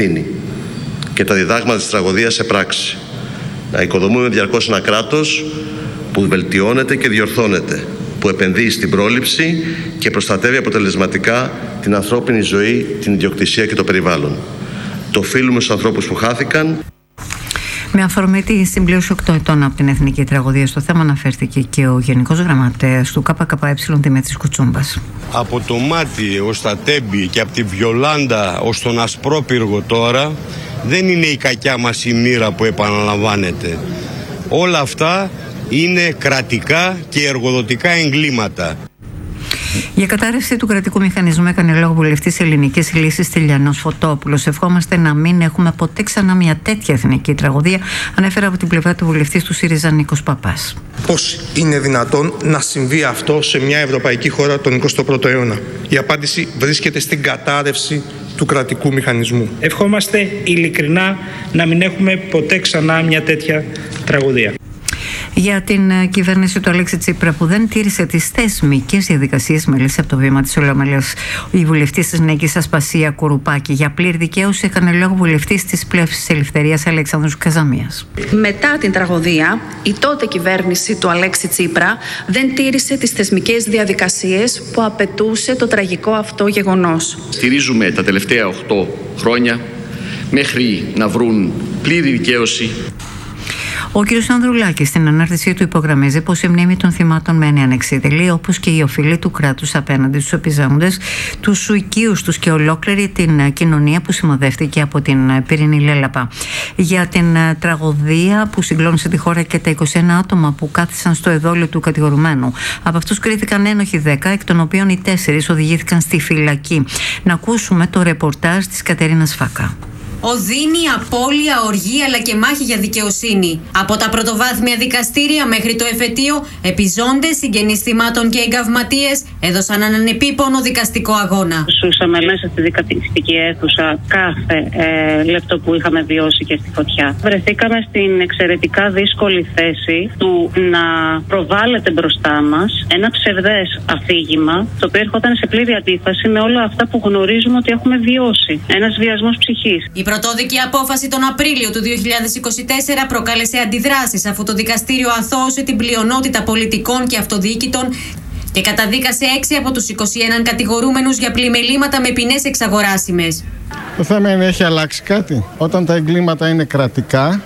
Και τα διδάγματα της τραγωδίας σε πράξη. Να οικοδομούμε διαρκώς ένα κράτος που βελτιώνεται και διορθώνεται, που επενδύει στην πρόληψη και προστατεύει αποτελεσματικά την ανθρώπινη ζωή, την ιδιοκτησία και το περιβάλλον. Το οφείλουμε στους ανθρώπους που χάθηκαν. Με αφορμή τη συμπλήρωση 8 ετών από την εθνική τραγωδία, στο θέμα αναφέρθηκε και ο Γενικός Γραμματέας του ΚΚΕ Δημήτρης Κουτσούμπας. Από το Μάτι ως τα Τέμπη και από τη Βιολάντα ως τον Ασπρόπυργο τώρα, δεν είναι η κακιά μας η μοίρα που επαναλαμβάνεται. Όλα αυτά είναι κρατικά και εργοδοτικά εγκλήματα. Για κατάρρευση του κρατικού μηχανισμού έκανε λόγο βουλευτής Ελληνικής Λύσης Τηλιανός Φωτόπουλος. Ευχόμαστε να μην έχουμε ποτέ ξανά μια τέτοια εθνική τραγωδία, ανέφερε από την πλευρά του βουλευτής του ΣΥΡΙΖΑ Νίκος Παπάς. Πώς είναι δυνατόν να συμβεί αυτό σε μια ευρωπαϊκή χώρα τον 21ο αιώνα? Η απάντηση βρίσκεται στην κατάρρευση του κρατικού μηχανισμού. Ευχόμαστε ειλικρινά να μην έχουμε ποτέ ξανά μια τέτοια τραγωδία. Για την κυβέρνηση του Αλέξη Τσίπρα, που δεν τήρησε τις θεσμικές διαδικασίες, μίλησε από το βήμα της Ολομέλειας η βουλευτής της Νίκης Ασπασία Κουρουπάκη. Για πλήρη δικαίωση έκανε λόγο βουλευτής της Πλεύσης Ελευθερίας Αλεξάνδρου Καζαμίας. Μετά την τραγωδία, η τότε κυβέρνηση του Αλέξη Τσίπρα δεν τήρησε τις θεσμικές διαδικασίες που απαιτούσε το τραγικό αυτό γεγονός. Στηρίζουμε τα τελευταία 8 χρόνια μέχρι να βρουν πλήρη δικαίωση. Ο κ. Ανδρουλάκης στην ανάρτησή του υπογραμμίζει πως η μνήμη των θυμάτων μένει ανεξίτελη, όπως και η οφείλη του κράτους απέναντι στους επιζώντες, τους οικείους τους και ολόκληρη την κοινωνία που συμμοδεύτηκε από την πυρηνή λέλαπα. Για την τραγωδία που συγκλώνησε τη χώρα και τα 21 άτομα που κάθισαν στο εδόλιο του κατηγορουμένου. Από αυτούς κρίθηκαν ένοχοι 10, εκ των οποίων οι 4 οδηγήθηκαν στη φυλακή. Να ακούσουμε το ρεπορτάζ της Κατερίνας Φάκα. Οδύνη, απώλεια, οργή αλλά και μάχη για δικαιοσύνη. Από τα πρωτοβάθμια δικαστήρια μέχρι το εφετείο, επιζώντες, συγγενείς θυμάτων και εγκαυματίες έδωσαν έναν επίπονο δικαστικό αγώνα. Ζούσαμε μέσα στη δικαστική αίθουσα κάθε λεπτό που είχαμε βιώσει και στη φωτιά. Βρεθήκαμε στην εξαιρετικά δύσκολη θέση του να προβάλλεται μπροστά μας ένα ψευδές αφήγημα, το οποίο έρχονταν σε πλήρη αντίφαση με όλα αυτά που γνωρίζουμε ότι έχουμε βιώσει. Ένας βιασμός ψυχής. Η πρωτόδικη απόφαση τον Απρίλιο του 2024 προκάλεσε αντιδράσεις, αφού το δικαστήριο αθώωσε την πλειονότητα πολιτικών και αυτοδιοίκητων και καταδίκασε 6 από τους 21 κατηγορούμενους για πλημελήματα με ποινές εξαγοράσιμες. Το θέμα είναι, έχει αλλάξει κάτι? Όταν τα εγκλήματα είναι κρατικά,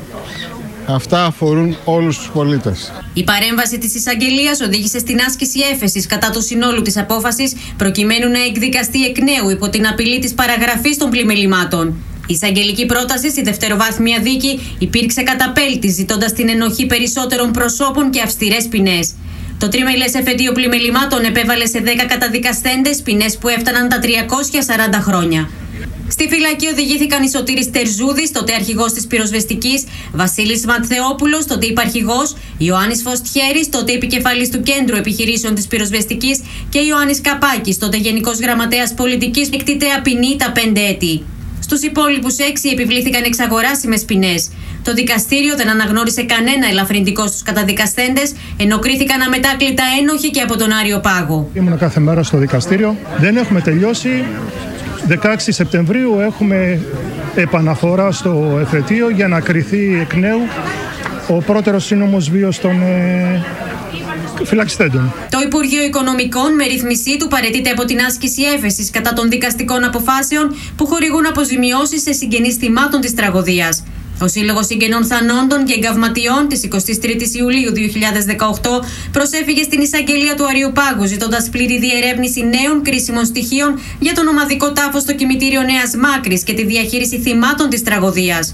αυτά αφορούν όλους τους πολίτες. Η παρέμβαση της εισαγγελίας οδήγησε στην άσκηση έφεσης κατά το συνόλου της απόφασης, προκειμένου να εκδικαστεί εκ νέου υπό την απειλή της παραγραφής των πλημελημάτων. Η εισαγγελική πρόταση στη δευτεροβάθμια δίκη υπήρξε καταπέλτη, ζητώντας την ενοχή περισσότερων προσώπων και αυστηρές ποινές. Το τρίμελες εφετείο πλημελημάτων επέβαλε σε 10 καταδικαστέντες ποινές που έφταναν τα 340 χρόνια. Στη φυλακή οδηγήθηκαν η Σωτήρης Τερζούδης, τότε αρχηγός της πυροσβεστικής, Βασίλης Ματθεόπουλος, τότε υπαρχηγός, Ιωάννης Φωστιέρης, τότε επικεφαλής του Κέντρου Επιχειρήσεων της Πυροσβεστικής και Ιωάννης Καπάκης, τότε Γενικός Γραμματέας Πολιτικής, εκτιτέα ποινή τα 5 έτη. Στους υπόλοιπους 6 επιβλήθηκαν εξαγοράσιμες ποινές. Το δικαστήριο δεν αναγνώρισε κανένα ελαφρυντικό στους καταδικαστέντες, ενώ κρίθηκαν αμετάκλητα ένοχοι και από τον Άριο Πάγο. Ήμουν κάθε μέρα στο δικαστήριο. Δεν έχουμε τελειώσει. 16 Σεπτεμβρίου έχουμε επαναφορά στο εφετείο για να κριθεί εκ νέου ο πρώτερος σύνομος βίος των φυλακιστέντων. Το Υπουργείο Οικονομικών με ρύθμισή του παραιτείται από την άσκηση έφεσης κατά των δικαστικών αποφάσεων που χορηγούν αποζημιώσεις σε συγγενείς θυμάτων της τραγωδίας. Ο Σύλλογος Συγγενών Θανόντων και Εγκαυματιών της 23ης Ιουλίου 2018 προσέφυγε στην εισαγγελία του Αρείου Πάγου, ζητώντας πλήρη διερεύνηση νέων κρίσιμων στοιχείων για τον ομαδικό τάφο στο κημητήριο Νέας Μάκρης και τη διαχείριση θυμάτων της τραγωδίας.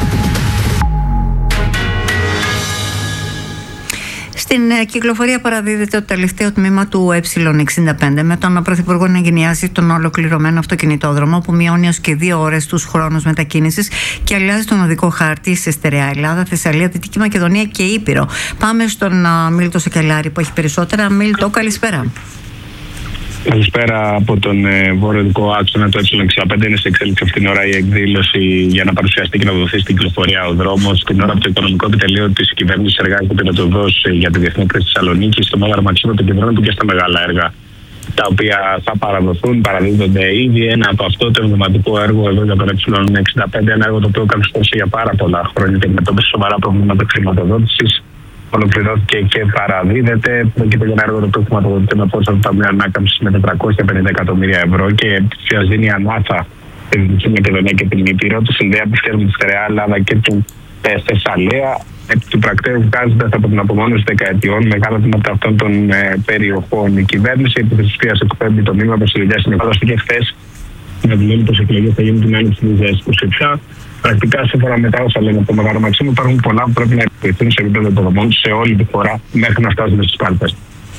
Στην κυκλοφορία παραδίδεται το τελευταίο τμήμα του Ε65 με τον Πρωθυπουργό να εγκαινιάζει τον ολοκληρωμένο αυτοκινητόδρομο που μειώνει έως και 2 ώρες τους χρόνους μετακίνησης και αλλάζει τον οδικό χάρτη σε στερεά Ελλάδα, Θεσσαλία, Δυτική Μακεδονία και Ήπειρο. Πάμε στον Μίλτο Σακελάρη που έχει περισσότερα. Μίλτο, καλησπέρα. Καλησπέρα από τον βορειοδυτικό άξονα του Ε65. Είναι σε εξέλιξη αυτήν την ώρα η εκδήλωση για να παρουσιαστεί και να δοθεί στην κυκλοφορία ο δρόμος. Την ώρα που το Οικονομικό Επιτελείο της κυβέρνησης εργάζεται πιλωτοδός για τη διεθνή κρίση της Θεσσαλονίκης, στο Μέγαρο Μαξίμου των Κεντρών και στα μεγάλα έργα τα οποία θα παραδοθούν, παραδίδονται ήδη. Ένα από αυτό το εμβληματικό έργο εδώ για τον Ε65, ένα έργο το οποίο καθυστέρησε για πάρα πολλά χρόνια και αντιμετώπισε σοβαρά προβλήματα χρηματοδότησης. Ολοκληρώθηκε και παραδίδεται. Πρόκειται για ένα έργο το οποίο χρηματοδοτείται με ποσό του Ταμείου Ανάκαμψης με 450 εκατομμύρια ευρώ και ουσιαστικά δίνει ανάσα στη Δυτική Μακεδονία και την Ήπειρο. Το συνδέα πιστεύουμε τη στερεά Ελλάδα και του Θεσσαλία. Επί του πρακτέου βγάζοντας από την απομόνωση δεκαετιών μεγάλα τμήματα αυτών των περιοχών. Η κυβέρνηση επί της ουσίας εκπέμπει το μήνυμα προς τη δουλειά συνεχάστηκε χθες να δηλώνει πως οι εκλογές θα γίνουν την άνοιξη του 2027. Πρακτικά, σύμφωνα με τα όσα λένε από το Μεγάλο Μαξίμου, υπάρχουν πολλά που πρέπει να εκτεθούν σε επίπεδο υποδομών σε όλη τη χώρα μέχρι να φτάσουμε στις πάλπες.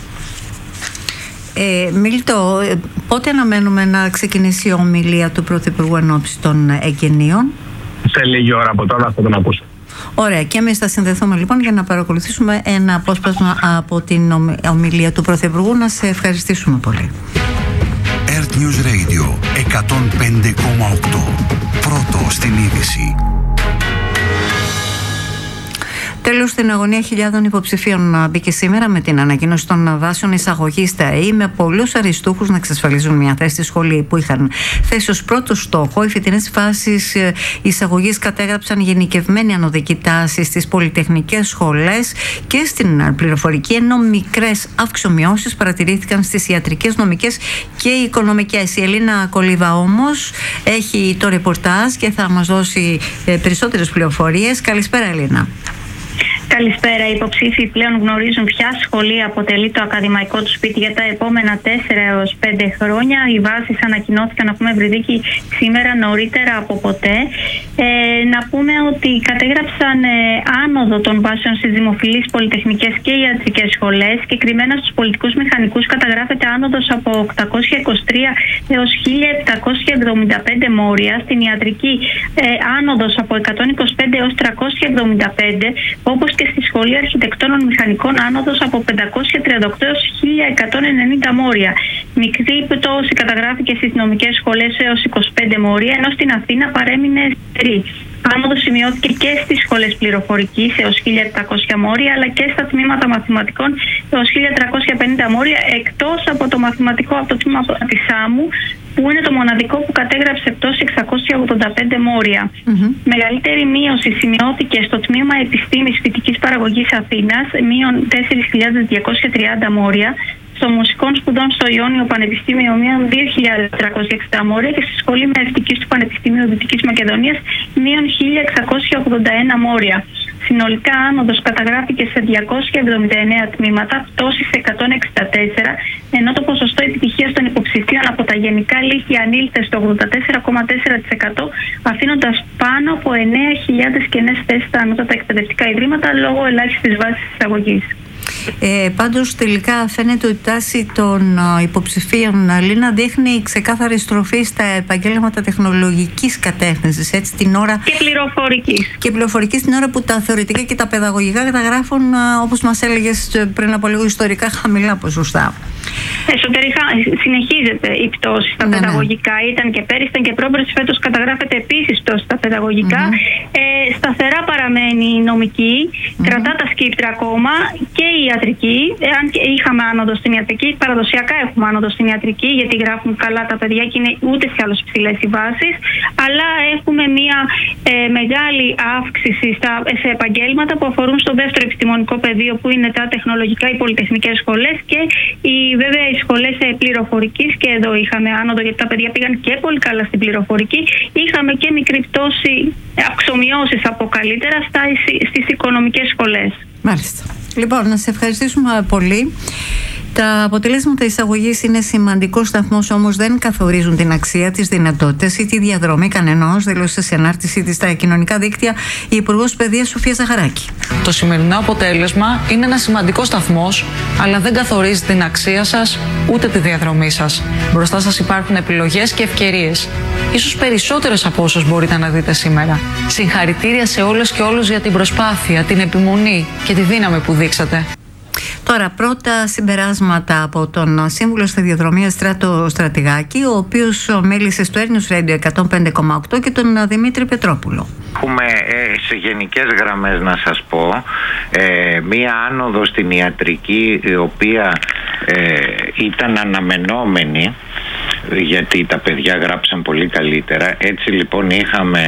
Μίλτο, πότε αναμένουμε να ξεκινήσει η ομιλία του Πρωθυπουργού ενόψει των εγγενείων? Σε λίγη ώρα από τώρα θα τον ακούσω. Ωραία, και εμείς θα συνδεθούμε λοιπόν για να παρακολουθήσουμε ένα απόσπασμα από την ομιλία του Πρωθυπουργού. Να σε ευχαριστήσουμε πολύ. Earth News Radio 105,8. Πρώτο στην είδηση. Τέλος, στην αγωνία χιλιάδων υποψηφίων μπήκε σήμερα με την ανακοίνωση των βάσεων εισαγωγής στα ΕΗ, με πολλούς αριστούχους να εξασφαλίζουν μια θέση στη σχολή που είχαν θέσει ως πρώτο στόχο. Οι φοιτητές φάσεις εισαγωγής κατέγραψαν γενικευμένη ανωδική τάση στις πολυτεχνικές σχολές και στην πληροφορική, ενώ μικρές αυξομοιώσεις παρατηρήθηκαν στις ιατρικές, νομικές και οικονομικές. Η Ελίνα Κολίβα όμως έχει το ρεπορτάζ και θα μας δώσει περισσότερες πληροφορίες. Καλησπέρα, Ελίνα. Καλησπέρα. Οι υποψήφοι πλέον γνωρίζουν ποια σχολή αποτελεί το ακαδημαϊκό του σπίτι για τα επόμενα 4 έως 5 χρόνια. Οι βάσεις ανακοινώθηκαν, να πούμε, Ευρυδίκη, σήμερα νωρίτερα από ποτέ. Να πούμε ότι κατέγραψαν άνοδο των βάσεων στις δημοφιλείς πολυτεχνικές και ιατρικές σχολές. Συγκεκριμένα στους πολιτικούς μηχανικούς καταγράφεται άνοδος από 823 έως 1775 μόρια. Στην ιατρική άνοδος από 125 έως 375, όπως και στη Σχολή Αρχιτεκτόνων Μηχανικών άνοδος από 538 έως 1190 μόρια. Μικρή πτώση καταγράφηκε στις νομικές σχολές έως 25 μόρια, ενώ στην Αθήνα παρέμεινε 3. Άνοδος σημειώθηκε και στις σχολές πληροφορικής έως 1700 μόρια, αλλά και στα τμήματα μαθηματικών έως 1350 μόρια, εκτός από το μαθηματικό από το τμήμα της Σάμου, που είναι το μοναδικό που κατέγραψε πτώση 685 μόρια. Μεγαλύτερη μείωση σημειώθηκε στο τμήμα Επιστήμης Φυτικής Παραγωγής Αθήνας, μείον 4.230 μόρια, στο Μουσικών Σπουδών στο Ιόνιο Πανεπιστήμιο μείον 2.360 μόρια και στη Σχολή Μευτικής του Πανεπιστημίου Δυτικής Μακεδονίας μείον 1.681 μόρια. Συνολικά άνοδος καταγράφηκε σε 279 τμήματα, πτώση σε 164, ενώ το ποσοστό επιτυχίας των υποψηφίων από τα γενικά λύκεια ανήλθε στο 84,4%, αφήνοντας πάνω από 9.000 κενές θέσεις στα ανώτατα εκπαιδευτικά ιδρύματα λόγω ελάχιστης βάσης εισαγωγής. Πάντως τελικά φαίνεται ότι η τάση των υποψηφίων, Λίνα, δείχνει ξεκάθαρη στροφή στα επαγγέλματα τεχνολογικής κατεύθυνσης, έτσι, την ώρα και πληροφορικής, την ώρα που τα θεωρητικά και τα παιδαγωγικά καταγράφουν, όπως μας έλεγες πριν από λίγο, ιστορικά χαμηλά ποσοστά. Εσωτερικά συνεχίζεται η πτώση στα παιδαγωγικά. Ήταν και πέρυσι, ήταν και πρόπερσι, φέτος καταγράφεται επίσης πτώση στα παιδαγωγικά. Σταθερά παραμένει η νομική, κρατά τα σκύπτρα ακόμα, και η ιατρική. Αν είχαμε άνοδο στην ιατρική, παραδοσιακά έχουμε άνοδο στην ιατρική, γιατί γράφουν καλά τα παιδιά και είναι ούτε σε άλλες ψηλές οι βάσεις. Αλλά έχουμε μια μεγάλη αύξηση σε επαγγέλματα που αφορούν στο δεύτερο επιστημονικό πεδίο, που είναι τα τεχνολογικά, οι πολυτεχνικές σχολές και βέβαια οι σχολές πληροφορικής. Και εδώ είχαμε άνοδο, γιατί τα παιδιά πήγαν και πολύ καλά στην πληροφορική. Είχαμε και μικρή πτώση, αυξομοιώσεις από καλύτερα στις οικονομικές σχολές. Μάλιστα. Λοιπόν, να σε ευχαριστήσουμε πολύ. Τα αποτελέσματα εισαγωγής είναι σημαντικός σταθμός, όμως δεν καθορίζουν την αξία, τις δυνατότητες ή τη διαδρομή κανενός, δήλωσε σε ανάρτησή της στα κοινωνικά δίκτυα η Υπουργός Παιδείας Σοφία Ζαχαράκη. Το σημερινό αποτέλεσμα είναι ένας σημαντικός σταθμός, αλλά δεν καθορίζει την αξία σας ούτε τη διαδρομή σας. Μπροστά σας υπάρχουν επιλογές και ευκαιρίες. Ίσως περισσότερες από όσες μπορείτε να δείτε σήμερα. Συγχαρητήρια σε όλες και όλους για την προσπάθεια, την επιμονή και τη δύναμη που δείξατε. Τώρα, πρώτα συμπεράσματα από τον Σύμβουλο Σταδιοδρομίας Στράτο Στρατηγάκη, ο οποίος μίλησε στο Earth News Radio 105,8, και τον Δημήτρη Πετρόπουλο. Έχουμε σε γενικές γραμμές να σας πω μία άνοδο στην ιατρική, η οποία ήταν αναμενόμενη, γιατί τα παιδιά γράψαν πολύ καλύτερα. Έτσι λοιπόν είχαμε